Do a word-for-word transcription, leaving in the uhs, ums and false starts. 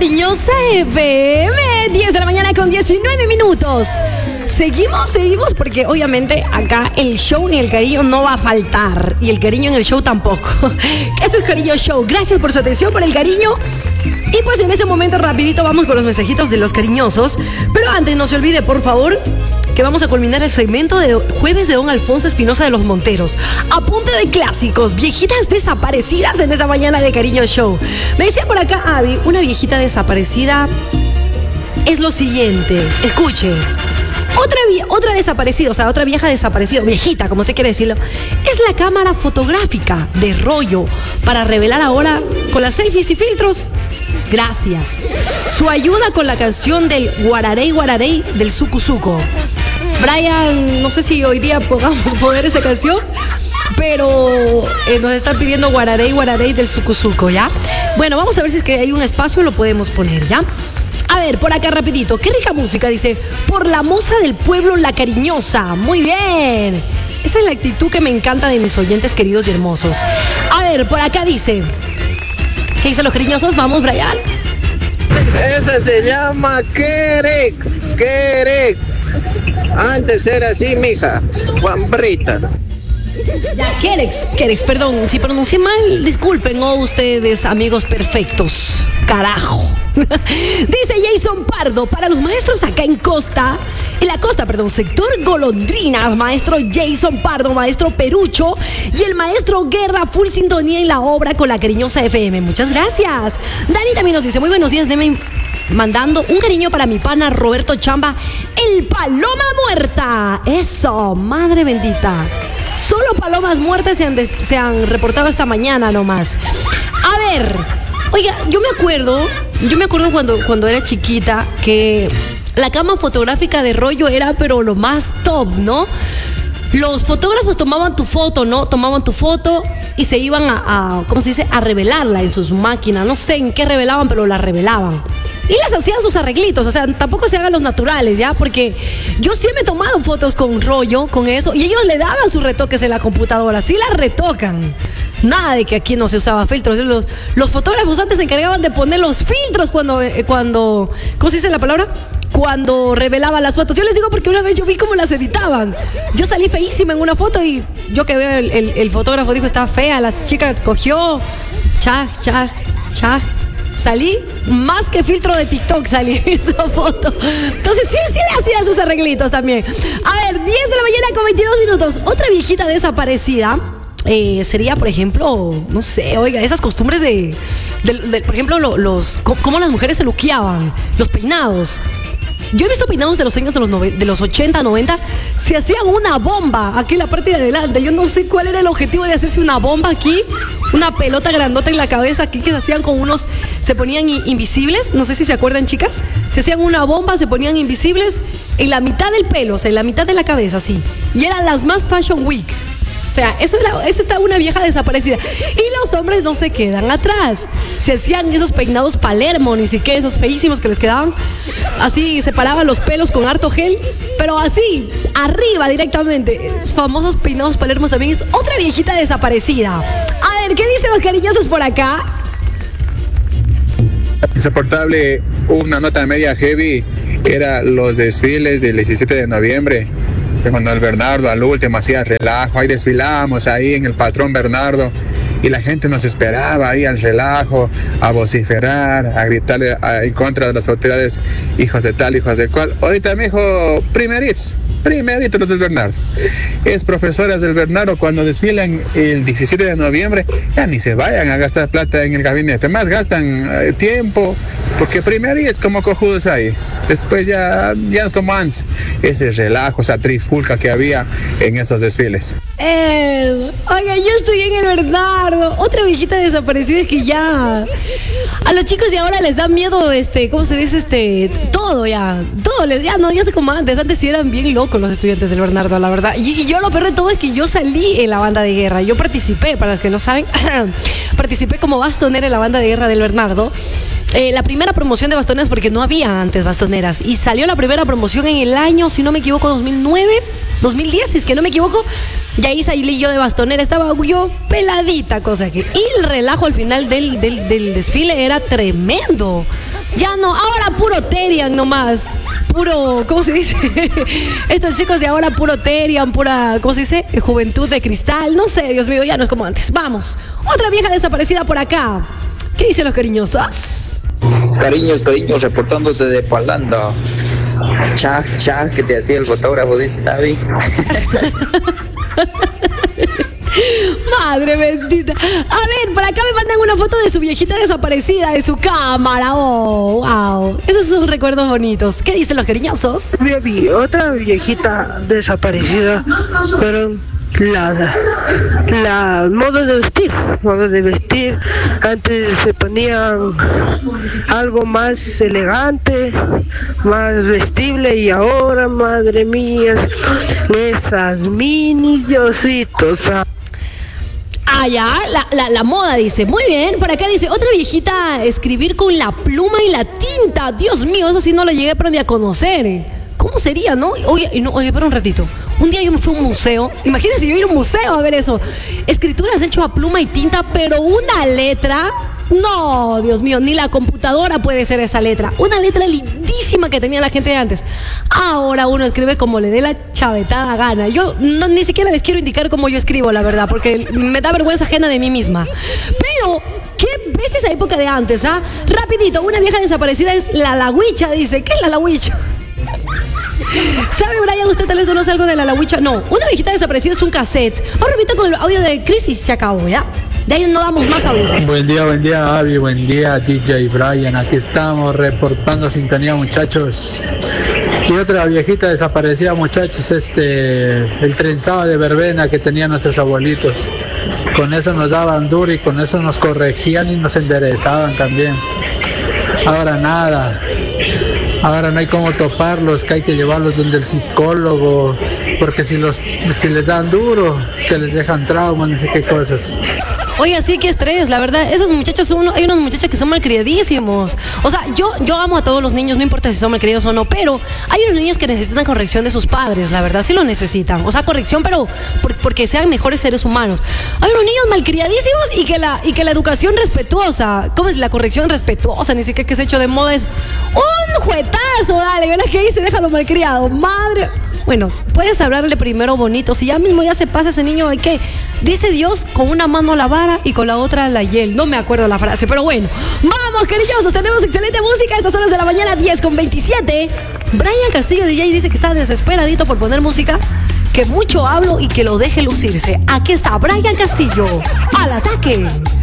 Cariñosa F M, diez de la mañana con diecinueve minutos. Seguimos, seguimos, porque obviamente acá el show en el cariño no va a faltar. Y el cariño en el show tampoco. Esto es Cariño Show. Gracias por su atención, por el cariño. Y pues en este momento rapidito vamos con los mensajitos de los cariñosos. Pero antes no se olvide, por favor, que vamos a culminar el segmento de Jueves de Don Alfonso Espinosa de los Monteros. Apunte de clásicos, viejitas desaparecidas en esta mañana de Cariño Show. Me decía por acá Abby, una viejita desaparecida es lo siguiente. Escuche. Otra, otra desaparecida, o sea, otra vieja desaparecida, viejita, como usted quiere decirlo, es la cámara fotográfica de rollo para revelar ahora con las selfies y filtros. Gracias. Su ayuda con la canción del Guararey Guararey del Sucu Suco. Brian, no sé si hoy día podamos poner esa canción, pero eh, nos están pidiendo Guararey Guararey del Sucu Suco, ¿ya? Bueno, vamos a ver si es que hay un espacio y lo podemos poner, ¿ya? A ver, por acá rapidito, qué rica música, dice, por la moza del pueblo, la cariñosa. Muy bien. Esa es la actitud que me encanta de mis oyentes queridos y hermosos. A ver, por acá dice, ¿qué dicen los cariñosos? Vamos, Brian. Esa se llama Querex, Querex. Antes era así, mija, Juanbrita. Ya, Querex, Querex, perdón, si pronuncié mal, disculpen, oh, ustedes, amigos perfectos. Carajo. Dice Jason Pardo, para los maestros acá en Costa, en la costa, perdón, sector Golondrinas, maestro Jason Pardo, maestro Perucho y el maestro Guerra, full sintonía en la obra con la Cariñosa F M. Muchas gracias. Dani también nos dice, muy buenos días, deme mandando un cariño para mi pana Roberto Chamba, el Paloma Muerta. Eso, madre bendita. Solo palomas muertas se han, des- se han reportado esta mañana nomás. A ver, oiga, yo me acuerdo, yo me acuerdo cuando, cuando era chiquita que la cámara fotográfica de rollo era pero lo más top, ¿no? Los fotógrafos tomaban tu foto, ¿no? Tomaban tu foto y se iban a, a ¿cómo se dice? A revelarla en sus máquinas. No sé en qué revelaban, pero la revelaban. Y les hacían sus arreglitos, o sea, tampoco se hagan los naturales, ¿ya? Porque yo sí me he tomado fotos con rollo, con eso, y ellos le daban sus retoques en la computadora, sí las retocan. Nada de que aquí no se usaba filtros. Los, los fotógrafos antes se encargaban de poner los filtros cuando, eh, cuando, ¿cómo se dice la palabra? Cuando revelaban las fotos. Yo les digo porque una vez yo vi cómo las editaban. Yo salí feísima en una foto y yo que veo el, el, el fotógrafo dijo, está fea, las chicas cogió, chaj, chaj, chaj. Salí más que filtro de TikTok, salí esa foto. Entonces sí, sí le hacía sus arreglitos también. A ver, diez de la mañana con veintidós minutos. Otra viejita desaparecida eh, sería, por ejemplo, no sé, oiga, esas costumbres de, de, de por ejemplo, lo, los cómo las mujeres se luqueaban, los peinados. Yo he visto peinados de los años de los, nove, de los ochenta, noventa, se hacían una bomba aquí en la parte de adelante. Yo no sé cuál era el objetivo de hacerse una bomba aquí, una pelota grandota en la cabeza aquí que se hacían con unos, se ponían invisibles, no sé si se acuerdan, chicas, se hacían una bomba, se ponían invisibles en la mitad del pelo, o sea, en la mitad de la cabeza, sí, y eran las más Fashion Week. O sea, eso era, esa está una vieja desaparecida. Y los hombres no se quedan atrás. Se hacían esos peinados Palermo, ni siquiera esos feísimos que les quedaban. Así se paraban los pelos con harto gel, pero así, arriba directamente. Famosos peinados Palermo también es otra viejita desaparecida. A ver, ¿qué dicen los cariñosos por acá? Insoportable, una nota media heavy era los desfiles del diecisiete de noviembre. Cuando el Bernardo al último hacía relajo, ahí desfilamos ahí en el patrón Bernardo y la gente nos esperaba ahí al relajo, a vociferar, a gritarle a, en contra de las autoridades, hijos de tal, hijos de cual. Ahorita me dijo primeritos, primeritos los del Bernardo. Es profesoras del Bernardo cuando desfilan el diecisiete de noviembre, ya ni se vayan a gastar plata en el gabinete, más gastan eh, tiempo, porque primeritos como cojudos ahí. Después ya, ya es como antes, ese relajo, esa trifulca que había en esos desfiles. Eh, oiga, yo estoy en el Bernardo. Otra viejita desaparecida es que ya a los chicos de ahora les da miedo, este, ¿cómo se dice? Este, todo ya, todo les, ya no, ya sé como antes. Antes sí eran bien locos los estudiantes del Bernardo, la verdad. Y, y yo lo peor de todo es que yo salí en la banda de guerra. Yo participé, para los que no saben, participé como bastonera en la banda de guerra del Bernardo. Eh, la primera promoción de bastoneras, porque no había antes bastoneras, y salió la primera promoción en el año, si no me equivoco, dos mil nueve, dos mil diez, si es que no me equivoco, y ahí salí yo de bastonera, estaba yo peladita, cosa que, y el relajo al final del, del, del desfile era tremendo, Ya no, ahora puro Terian nomás. Puro, ¿cómo se dice? Estos chicos de ahora puro Terian, pura, ¿cómo se dice? Juventud de cristal. No sé, Dios mío, ya no es como antes. Vamos. Otra vieja desaparecida por acá. ¿Qué dicen los cariñosos? Cariños, cariños, reportándose de Palanda. Cha, cha, que te hacía el fotógrafo, dice Sabi. Madre bendita. A ver, por acá me mandan una foto de su viejita desaparecida, de su cámara. Oh, wow. Esos son recuerdos bonitos. ¿Qué dicen los cariñosos? Vi otra viejita desaparecida, pero la, la modo de vestir, modo de vestir. Antes se ponían algo más elegante, más vestible, y ahora, madre mía, esas mini yositos. Ah, ya, la, la, la moda dice. Muy bien, por acá dice, otra viejita, escribir con la pluma y la tinta. Dios mío, eso sí no lo llegué pero ni a conocer. ¿Cómo sería, no? Oye, no, oye, espera un ratito. Un día yo me fui a un museo. Imagínense yo ir a un museo a ver eso. Escrituras hechas a pluma y tinta, pero una letra. No, Dios mío, ni la computadora puede ser esa letra. Una letra lindísima que tenía la gente de antes. Ahora uno escribe como le dé la chavetada gana. Yo no, ni siquiera les quiero indicar cómo yo escribo, la verdad, porque me da vergüenza ajena de mí misma. Pero, ¿qué ves esa época de antes, ah? Rapidito, una vieja desaparecida es la lahuicha, dice. ¿Qué es la lahuicha? ¿Sabe, Brian? ¿Usted tal vez conoce algo de la lahuicha? No, una viejita desaparecida es un cassette. Ahora repito con el audio de Crisis, se acabó, ¿ya? De ahí no damos más audios. Buen día, buen día, Abby, buen día, D J Brian. Aquí estamos reportando sintonía, muchachos. Y otra viejita desaparecida, muchachos, este, el trenzado de verbena que tenían nuestros abuelitos. Con eso nos daban duro y con eso nos corregían y nos enderezaban también. Ahora nada. Ahora no hay cómo toparlos, que hay que llevarlos donde el psicólogo, porque si los si les dan duro, que les dejan traumas, no sé qué cosas. Oye, sí, qué estrés, la verdad. Esos muchachos son, hay unos muchachos que son malcriadísimos. O sea, yo, yo amo a todos los niños, no importa si son malcriados o no, pero hay unos niños que necesitan corrección de sus padres, la verdad, sí lo necesitan. O sea, corrección, pero por, porque sean mejores seres humanos. Hay unos niños malcriadísimos y que la, y que la educación respetuosa, ¿cómo es la corrección respetuosa? Ni siquiera que se ha hecho de moda es un juetazo, dale, verás que dice, déjalo malcriado, madre. Bueno, puedes hablarle primero bonito. Si ya mismo ya se pasa ese niño, ¿de qué? Dice Dios, con una mano la vara y con la otra la hiel. No me acuerdo la frase, pero bueno. Vamos, cariñosos, tenemos excelente música. Estas horas de la mañana, diez con veintisiete. Brian Castillo D J dice que está desesperadito por poner música, que mucho hablo y que lo deje lucirse. Aquí está Brian Castillo, al ataque.